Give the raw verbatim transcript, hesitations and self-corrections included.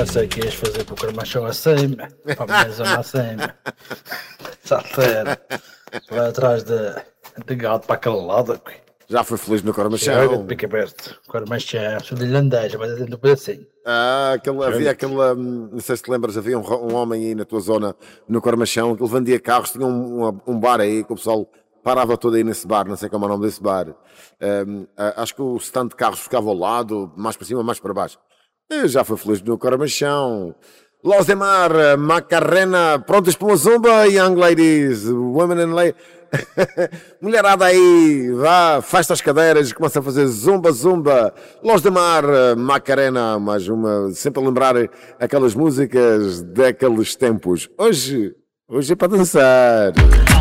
pensei que ias fazer para o Carmachão assim, para a minha zona assim. Salteiro. Vai atrás de, de gato para aquele lado. Já foi feliz no Carmachão. Chega de pica aberto. Carmachão, sou de Landeja, mas dentro do pedacinho. Ah, aquele, havia aquele, não sei se te lembras, havia um, um homem aí na tua zona, no Carmachão, que ele vendia carros, tinha um, um, um bar aí, que o pessoal parava todo aí nesse bar, não sei como é o nome desse bar. Um, acho que o stand de carros ficava ao lado, mais para cima, mais para baixo. Eu já fui feliz no Carmachão. Los de Mar, Macarena, prontos para uma zumba, young ladies, women and ladies. Mulherada aí, vá, faz as cadeiras, começa a fazer zumba, zumba. Los de Mar, Macarena, mais uma, sempre a lembrar aquelas músicas daqueles tempos. Hoje, hoje é para dançar.